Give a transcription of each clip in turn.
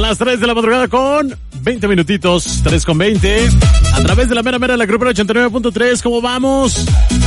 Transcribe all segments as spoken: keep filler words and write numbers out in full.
las tres de la madrugada con veinte minutitos, tres con veinte. A través de la mera mera de la Grupera ochenta y nueve punto tres, ¿cómo vamos?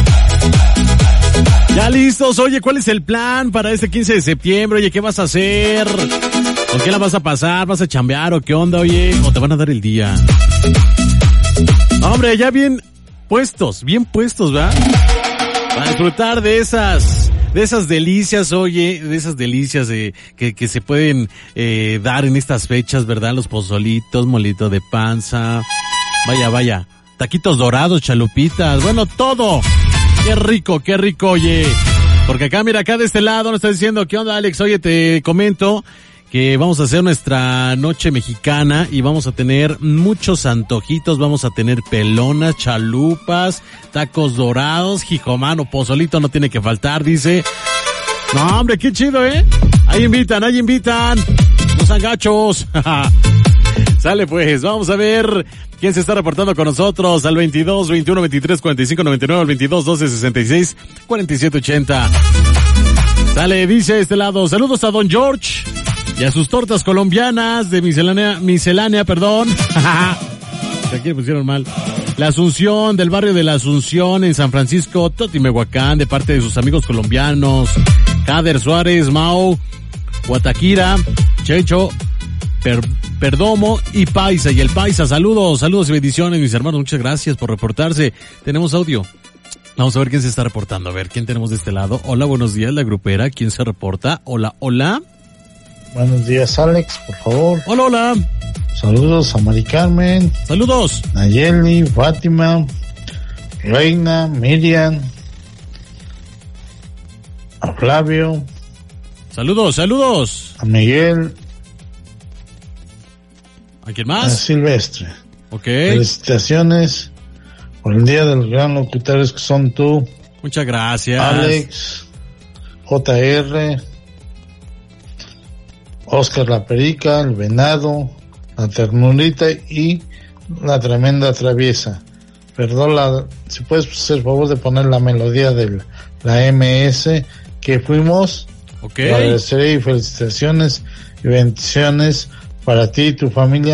Ya listos. Oye, ¿cuál es el plan para este quince de septiembre? Oye, ¿qué vas a hacer? ¿Con qué la vas a pasar? ¿Vas a chambear o qué onda, oye? ¿O te van a dar el día? Hombre, ya bien puestos, bien puestos, ¿verdad? Para disfrutar de esas, de esas delicias, oye, de esas delicias de, que, que se pueden eh, dar en estas fechas, ¿verdad? Los pozolitos, molito de panza, vaya, vaya, taquitos dorados, chalupitas, bueno, todo. Qué rico, qué rico, oye. Porque acá, mira, acá de este lado nos está diciendo, ¿qué onda, Alex? Oye, te comento que vamos a hacer nuestra noche mexicana y vamos a tener muchos antojitos, vamos a tener pelonas, chalupas, tacos dorados, jijomano, pozolito no tiene que faltar, dice. No, hombre, qué chido, ¿eh? Ahí invitan, ahí invitan. No sean gachos. Sale pues, vamos a ver quién se está reportando con nosotros al veintidós, veintiuno, veintitrés, cuarenta y cinco, noventa y nueve, al veintidós, doce, sesenta y seis, cuarenta y siete, ochenta. Sale, dice este lado, saludos a Don George y a sus tortas colombianas de miscelánea, miscelánea, perdón. Aquí le pusieron mal. La Asunción, del barrio de la Asunción en San Francisco, Totimehuacán, de parte de sus amigos colombianos, Kader Suárez, Mau, Guataquira, Checho, Per, Perdomo y Paisa, y el Paisa, saludos, saludos y bendiciones, mis hermanos, muchas gracias por reportarse. Tenemos audio. Vamos a ver quién se está reportando, a ver quién tenemos de este lado. Hola, buenos días, la grupera, ¿quién se reporta? Hola, hola. Buenos días, Alex, por favor. Hola, hola. Saludos a Mari Carmen. Saludos. Nayeli, Fátima, Reina, Miriam, a Flavio. Saludos, saludos. A Miguel. ¿A quién más? A Silvestre. Ok. Felicitaciones por el día de los gran locutores que son tú. Muchas gracias. Alex, J R, Oscar la Perica, el Venado, la Ternurita y la Tremenda Traviesa. Perdón, la, si puedes hacer favor de poner la melodía de la M S que fuimos. Ok. Agradeceré y felicitaciones y bendiciones para ti y tu familia.